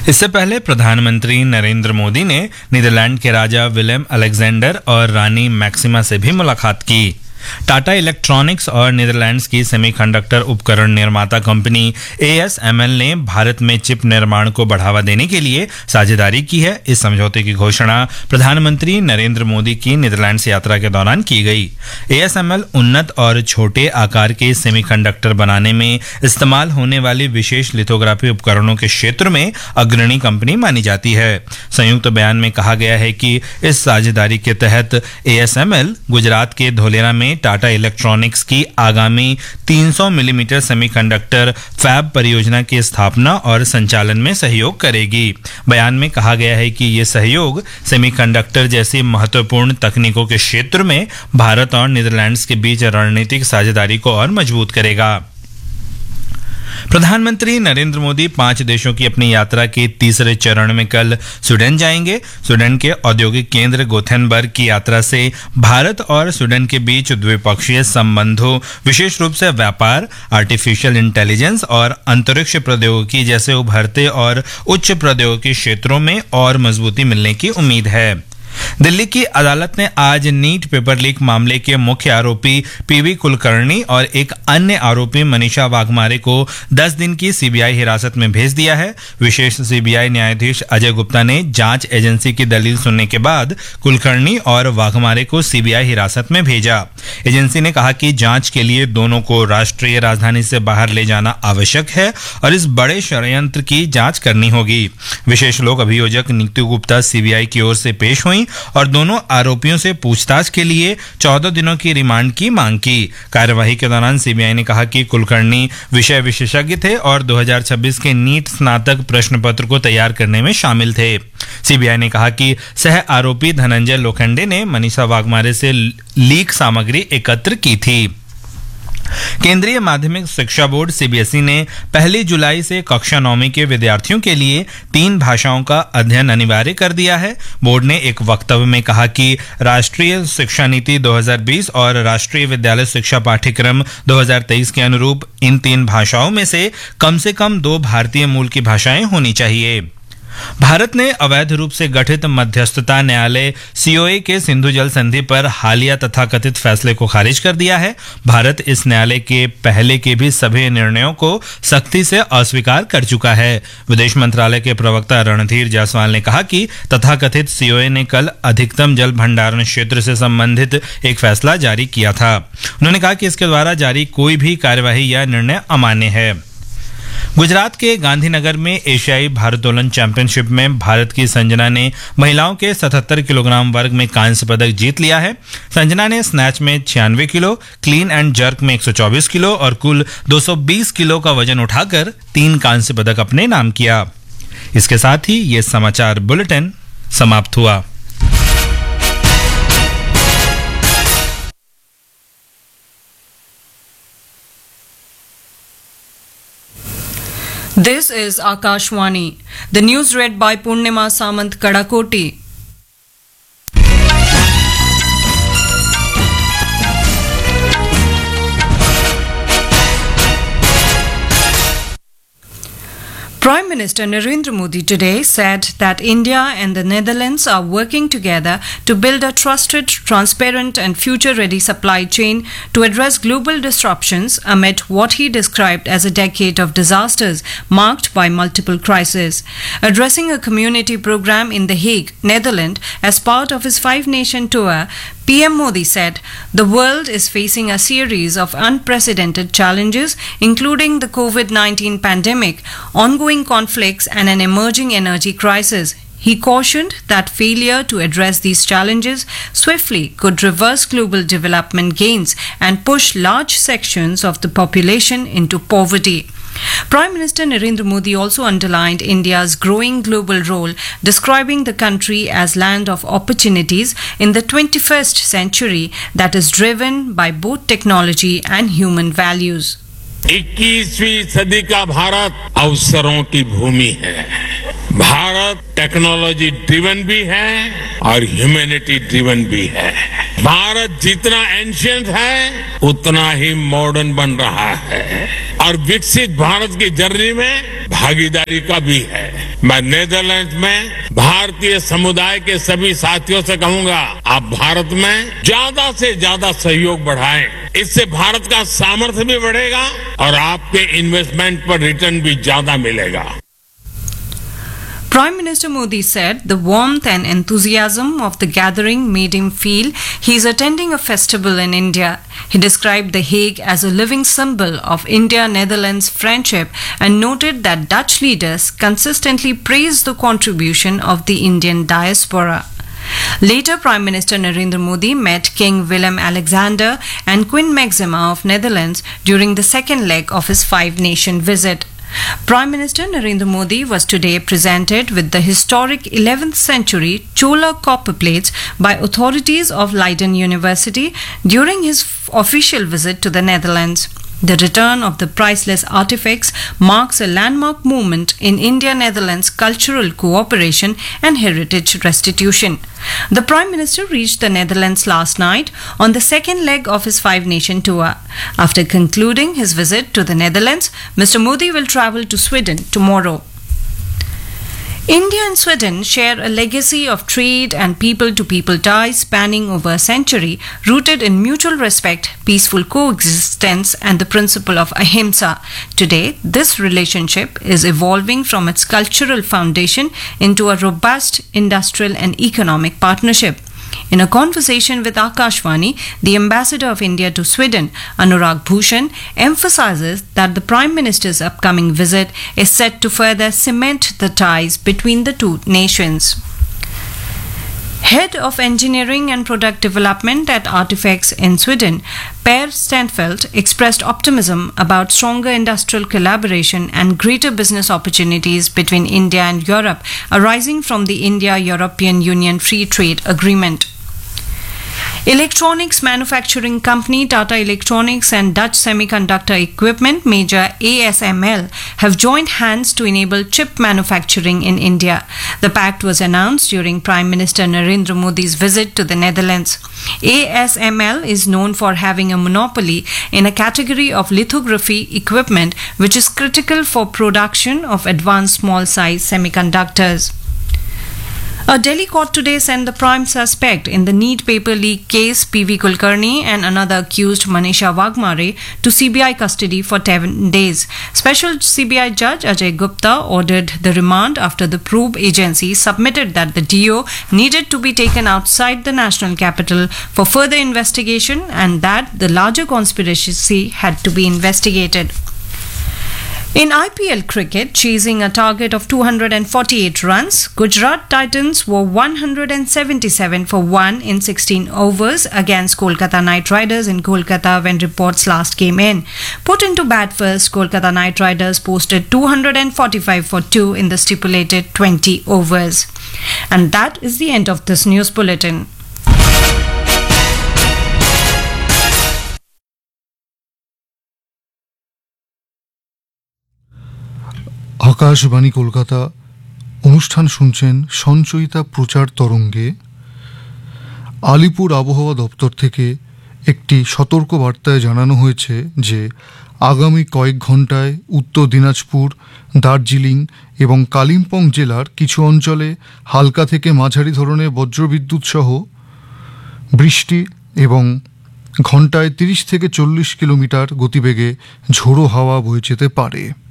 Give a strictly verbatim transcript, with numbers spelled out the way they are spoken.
इससे पहले प्रधानमंत्री नरेंद्र मोदी ने नीदरलैंड के राजा विलेम अलेक्जेंडर और रानी मैक्सिमा से भी मुलाकात की। टाटा इलेक्ट्रॉनिक्स और नीदरलैंड्स की सेमीकंडक्टर उपकरण निर्माता company A S M L ने भारत में चिप निर्माण को बढ़ावा देने के लिए साझेदारी की है। इस समझौते की घोषणा प्रधानमंत्री नरेंद्र मोदी की नीदरलैंड्स यात्रा के दौरान की गई। ए एस एम एल उन्नत और छोटे आकार के सेमीकंडक्टर बनाने में इस्तेमाल होने वाली विशेष लिथोग्राफी उपकरणों के क्षेत्र में अग्रणी कंपनी मानी जाती है। संयुक्त बयान में कहा गया है कि इस साझेदारी के तहत A S M L Gujarat के धोलेरा में टाटा इलेक्ट्रॉनिक्स की आगामी तीन सौ मिलीमीटर सेमीकंडक्टर फैब परियोजना की स्थापना और संचालन में सहयोग करेगी। बयान में कहा गया है कि यह सहयोग सेमीकंडक्टर जैसी महत्वपूर्ण तकनीकों के क्षेत्र में भारत और नीदरलैंड्स के बीच रणनीतिक साझेदारी को और मजबूत करेगा। प्रधानमंत्री नरेंद्र मोदी पांच देशों की अपनी यात्रा के तीसरे चरण में कल स्वीडन जाएंगे। स्वीडन के औद्योगिक केंद्र गोथेनबर्ग की यात्रा से भारत और स्वीडन के बीच द्विपक्षीय संबंधों, विशेष रूप से व्यापार, आर्टिफिशियल इंटेलिजेंस और अंतरिक्ष प्रौद्योगिकी जैसे उभरते और उच्च प्रौद्योगिकी क्षेत्रों में और मजबूती मिलने की उम्मीद है। दिल्ली की अदालत ने आज नीट पेपर लीक मामले के मुख्य आरोपी पीवी कुलकर्णी और एक अन्य आरोपी मनीषा वाघमारे को दस दिन की सीबीआई हिरासत में भेज दिया है। विशेष सीबीआई न्यायाधीश अजय गुप्ता ने जांच एजेंसी की दलील सुनने के बाद कुलकर्णी और वाघमारे को सीबीआई हिरासत में भेजा। एजेंसी ने कहा कि जांच के लिए दोनों को राष्ट्रीय राजधानी से बाहर ले जाना आवश्यक है और इस बड़े षड्यंत्र की जांच करनी होगी। विशेष लोक अभियोजक नीतू गुप्ता सीबीआई की ओर से पेश हुई और दोनों आरोपियों से पूछताछ के लिए चौदह दिनों की रिमांड की मांग की। कार्यवाही के दौरान सीबीआई ने कहा कि कुलकर्णी विषय विशेषज्ञ थे और दो हज़ार छब्बीस के नीट स्नातक प्रश्न पत्र को तैयार करने में शामिल थे। सीबीआई ने कहा कि सह आरोपी धनंजय लोखंडे ने मनीषा वाघमारे से लीक सामग्री एकत्र की थी। केंद्रीय माध्यमिक शिक्षा बोर्ड सीबीएसई ने पहली जुलाई से कक्षा नौवीं के विद्यार्थियों के लिए तीन भाषाओं का अध्ययन अनिवार्य कर दिया है। बोर्ड ने एक वक्तव्य में कहा कि राष्ट्रीय शिक्षा नीति दो हज़ार बीस और राष्ट्रीय विद्यालय शिक्षा पाठ्यक्रम दो हज़ार तेईस के अनुरूप इन तीन भाषाओं में से कम से कम दो भारतीय मूल की भाषाएं होनी चाहिए। भारत ने अवैध रूप से गठित मध्यस्थता न्यायालय सीओए के सिंधु जल संधि पर हालिया तथाकथित फैसले को खारिज कर दिया है। भारत इस न्यायालय के पहले के भी सभी निर्णयों को सख्ती से अस्वीकार कर चुका है। विदेश मंत्रालय के प्रवक्ता रणधीर जायसवाल ने कहा कि तथाकथित सीओए ने कल अधिकतम जल भंडारण क्षेत्र से संबंधित एक फैसला जारी किया था। उन्होंने कहा कि इसके द्वारा जारी कोई भी कार्यवाही या निर्णय अमान्य है। गुजरात के गांधीनगर में एशियाई भारोत्तोलन चैंपियनशिप में भारत की संजना ने महिलाओं के सतहत्तर किलोग्राम वर्ग में कांस्य पदक जीत लिया है। संजना ने स्नैच में छियानवे किलो, क्लीन एंड जर्क में एक सौ चौबीस किलो और कुल दो सौ बीस किलो का वजन उठाकर तीन कांस्य पदक अपने नाम किया। इसके साथ ही ये समाचार बुलेटिन समाप्त हुआ। This is Akashwani. The news read by Purnima Samant Kadakoti. Prime Minister Narendra Modi today said that India and the Netherlands are working together to build a trusted, transparent and future-ready supply chain to address global disruptions amid what he described as a decade of disasters marked by multiple crises. Addressing a community program in The Hague, Netherlands, as part of his five-nation tour, P M Modi said, "The world is facing a series of unprecedented challenges, including the COVID nineteen pandemic, ongoing conflicts and an emerging energy crisis." He cautioned that failure to address these challenges swiftly could reverse global development gains and push large sections of the population into poverty. Prime Minister Narendra Modi also underlined India's growing global role, describing the country as land of opportunities in the twenty-first century that is driven by both technology and human values. इक्कीसवीं सदी का भारत अवसरों की भूमि है। Bharat technology driven भी है और humanity driven भी है। भारत जितना एंशिएंट है उतना ही मॉडर्न बन रहा है। और विकसित भारत की जर्नी में भागीदारी का भी है। मैं नेदरलैंड्स में भारतीय समुदाय के सभी साथियों से कहूंगा, आप भारत में ज्यादा से ज्यादा सहयोग बढ़ाएं। इससे भारत का सामर्थ्य भी बढ़ेगा और आपके इन्वेस्टमेंट पर रिटर्न भी ज्यादा मिलेगा। Prime Minister Modi said the warmth and enthusiasm of the gathering made him feel he is attending a festival in India. He described The Hague as a living symbol of India-Netherlands friendship and noted that Dutch leaders consistently praised the contribution of the Indian diaspora. Later, Prime Minister Narendra Modi met King Willem-Alexander and Queen Maxima of Netherlands during the second leg of his five-nation visit. Prime Minister Narendra Modi was today presented with the historic eleventh century Chola copper plates by authorities of Leiden University during his official visit to the Netherlands. The return of the priceless artifacts marks a landmark moment in India-Netherlands cultural cooperation and heritage restitution. The Prime Minister reached the Netherlands last night on the second leg of his five-nation tour. After concluding his visit to the Netherlands, Mister Modi will travel to Sweden tomorrow. India and Sweden share a legacy of trade and people-to-people ties spanning over a century, rooted in mutual respect, peaceful coexistence, and the principle of ahimsa. Today, this relationship is evolving from its cultural foundation into a robust industrial and economic partnership. In a conversation with Akashvani, the ambassador of India to Sweden, Anurag Bhushan, emphasizes that the Prime Minister's upcoming visit is set to further cement the ties between the two nations. Head of Engineering and Product Development at Artifacts in Sweden, Per Stenfeldt, expressed optimism about stronger industrial collaboration and greater business opportunities between India and Europe arising from the India-European Union Free Trade Agreement. Electronics manufacturing company Tata Electronics and Dutch semiconductor equipment major A S M L have joined hands to enable chip manufacturing in India. The pact was announced during Prime Minister Narendra Modi's visit to the Netherlands. A S M L is known for having a monopoly in a category of lithography equipment which is critical for production of advanced small-size semiconductors. A Delhi court today sent the prime suspect in the NEET paper leak case, P V Kulkarni, and another accused, Manisha Wagmare, to C B I custody for ten days. Special C B I Judge Ajay Gupta ordered the remand after the probe agency submitted that the D O needed to be taken outside the national capital for further investigation and that the larger conspiracy had to be investigated. In I P L cricket, chasing a target of two hundred forty-eight runs, Gujarat Titans were one hundred seventy-seven for one in sixteen overs against Kolkata Knight Riders in Kolkata when reports last came in. Put into bat first, Kolkata Knight Riders posted two hundred forty-five for two in the stipulated twenty overs. And that is the end of this news bulletin. Akashvani Kolkata অনুষ্ঠান শুনছেন সঞ্চয়িতা প্রচার তরঙ্গে। আলিপুর আবহাওয়া দপ্তর থেকে একটি সতর্ক বার্তায় জানানো হয়েছে যে আগামী কয়েক ঘন্টায় উত্তর দিনাজপুর, দার্জিলিং এবং কালিম্পং জেলার কিছু অঞ্চলে হালকা থেকে মাঝারি ধরনের বজ্রবিদ্যুৎ সহ বৃষ্টি এবং ঘন্টায় তিরিশ থেকে চল্লিশ কিলোমিটার গতিবেগে ঝোড়ো হাওয়া বয়ে যেতে পারে।